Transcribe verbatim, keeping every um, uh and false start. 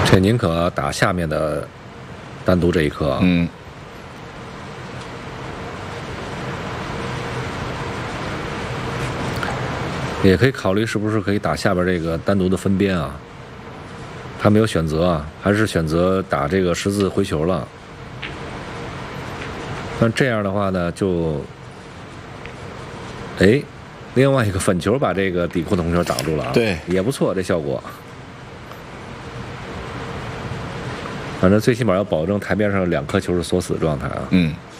这宁可打下面的单独这一颗啊。 嗯。 也可以考虑是不是可以打下边这个单独的分边啊？他没有选择啊，还是选择打这个十字回球了。那这样的话呢，就，哎，另外一个粉球把这个底裤的红球挡住了啊， 对， 也不错，这效果。反正最起码要保证台面上两颗球是锁死的状态啊。 嗯。